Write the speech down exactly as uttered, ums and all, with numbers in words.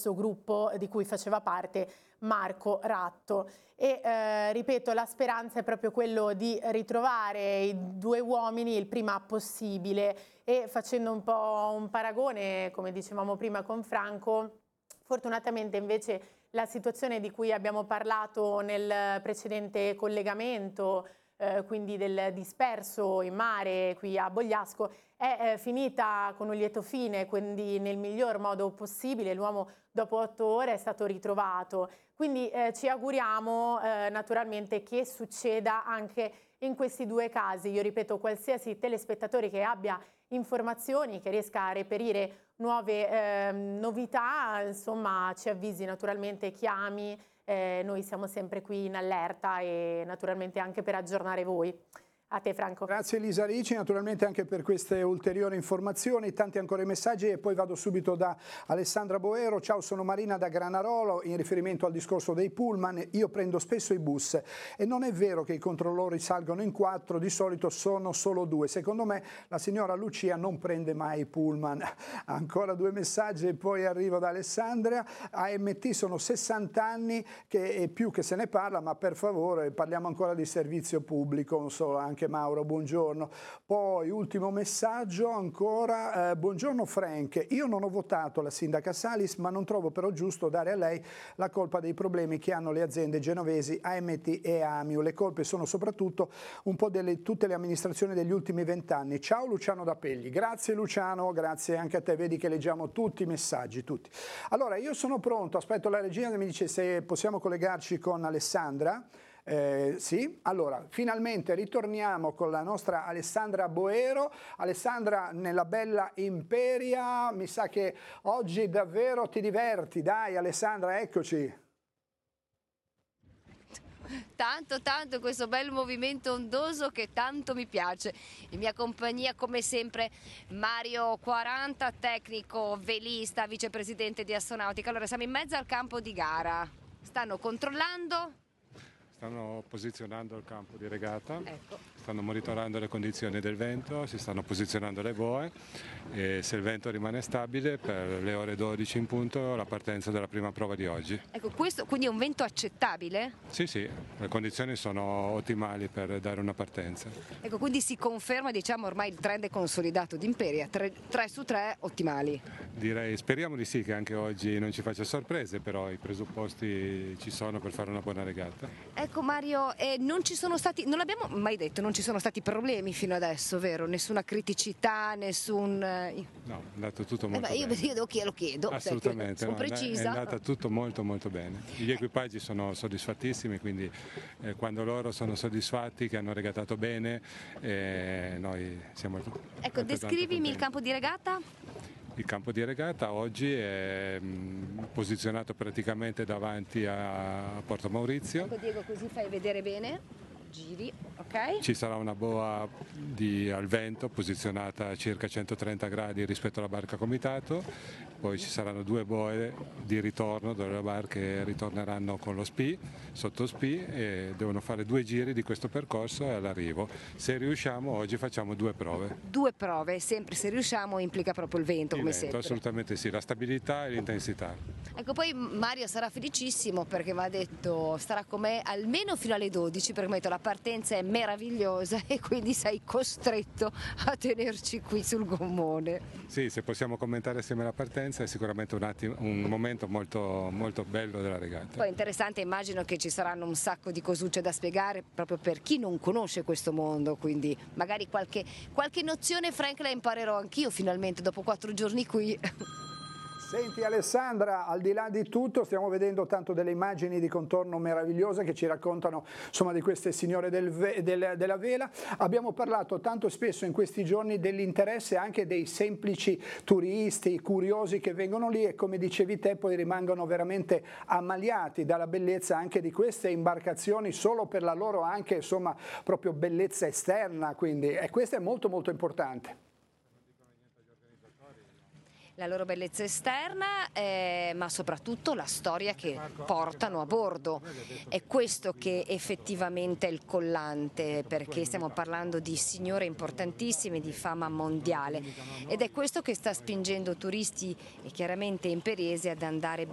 questo gruppo di cui faceva parte Marco Ratto. E eh, ripeto, la speranza è proprio quello di ritrovare i due uomini il prima possibile, e facendo un po' un paragone, come dicevamo prima con Franco, fortunatamente invece la situazione di cui abbiamo parlato nel precedente collegamento, eh, quindi del disperso in mare qui a Bogliasco, è eh, finita con un lieto fine, quindi nel miglior modo possibile. L'uomo dopo otto ore è stato ritrovato, quindi eh, ci auguriamo eh, naturalmente che succeda anche in questi due casi. Io ripeto, qualsiasi telespettatore che abbia informazioni, che riesca a reperire nuove eh, novità, insomma ci avvisi naturalmente, chiami, eh, noi siamo sempre qui in allerta e naturalmente anche per aggiornare voi. A te Franco. Grazie Elisa Ricci, naturalmente anche per queste ulteriori informazioni, tanti ancora i messaggi e poi vado subito da Alessandra Boero. Ciao, sono Marina da Granarolo, in riferimento al discorso dei pullman, io prendo spesso i bus e non è vero che i controllori salgono in quattro, di solito sono solo due, secondo me la signora Lucia non prende mai i pullman. Ancora due messaggi e poi arrivo da Alessandra. A M T sono sessanta anni che è più che se ne parla, ma per favore parliamo ancora di servizio pubblico, non so, anche Mauro, buongiorno. Poi ultimo messaggio ancora, eh, buongiorno Frank, io non ho votato la sindaca Salis, ma non trovo però giusto dare a lei la colpa dei problemi che hanno le aziende genovesi A M T e Amiu. Le colpe sono soprattutto un po' delle tutte le amministrazioni degli ultimi vent'anni. Ciao Luciano da Pegli. Grazie Luciano, grazie anche a te, vedi che leggiamo tutti i messaggi, tutti. Allora io sono pronto, aspetto la regia che mi dice se possiamo collegarci con Alessandra. Eh, sì, allora finalmente ritorniamo con la nostra Alessandra Boero. Alessandra, nella bella Imperia, mi sa che oggi davvero ti diverti, dai Alessandra, eccoci. Tanto tanto questo bel movimento ondoso che tanto mi piace. In mia compagnia come sempre Mario quaranta, tecnico velista, vicepresidente di Astonautica. Allora siamo in mezzo al campo di gara, stanno controllando? Stanno posizionando il campo di regata, ecco. Stanno monitorando le condizioni del vento, si stanno posizionando le boe e se il vento rimane stabile per le ore dodici in punto la partenza della prima prova di oggi. Ecco, questo quindi è un vento accettabile? Sì, sì, le condizioni sono ottimali per dare una partenza. Ecco, quindi si conferma, diciamo, ormai il trend è consolidato di Imperia, tre su tre ottimali. Direi, speriamo di sì, che anche oggi non ci faccia sorprese, però i presupposti ci sono per fare una buona regata. Ecco Mario, eh, non ci sono stati, non l'abbiamo mai detto, non ci sono stati problemi fino adesso, vero? Nessuna criticità, nessun... No, è andato tutto molto eh, io, bene. Io lo chiedo, assolutamente, sono no, precisa. È andata tutto molto molto bene. Gli equipaggi sono soddisfattissimi, quindi eh, quando loro sono soddisfatti, che hanno regattato bene, eh, noi siamo... Ecco, descrivimi il campo di regata. Il campo di regata oggi è mh, posizionato praticamente davanti a Porto Maurizio. Ecco Diego, così fai vedere bene. Giri, ok. Ci sarà una boa di, al vento posizionata a circa centotrenta gradi rispetto alla barca comitato, poi ci saranno due boe di ritorno dove le barche ritorneranno con lo spi, sotto spi, e devono fare due giri di questo percorso e all'arrivo. Se riusciamo oggi facciamo due prove. Due prove, sempre se riusciamo implica proprio il vento, il come vento, sempre. Assolutamente sì, la stabilità e l'intensità. Ecco, poi Mario sarà felicissimo perché mi ha detto starà con me almeno fino alle dodici, perché mi ha detto la partenza è meravigliosa e quindi sei costretto a tenerci qui sul gommone. Sì, se possiamo commentare assieme la partenza è sicuramente un, attimo, un momento molto, molto bello della regata. Poi interessante, immagino che ci saranno un sacco di cosucce da spiegare proprio per chi non conosce questo mondo, quindi magari qualche, qualche nozione Frank la imparerò anch'io finalmente dopo quattro giorni qui. Senti Alessandra, al di là di tutto stiamo vedendo tanto delle immagini di contorno meravigliose che ci raccontano insomma di queste signore del ve del, della vela. Abbiamo parlato tanto spesso in questi giorni dell'interesse anche dei semplici turisti, curiosi che vengono lì e come dicevi te poi rimangono veramente ammaliati dalla bellezza anche di queste imbarcazioni solo per la loro anche insomma proprio bellezza esterna, quindi e questo è molto molto importante. La loro bellezza esterna, eh, ma soprattutto la storia che portano a bordo. È questo che effettivamente è il collante, perché stiamo parlando di signore importantissime di fama mondiale ed è questo che sta spingendo turisti e chiaramente imperiesi ad andare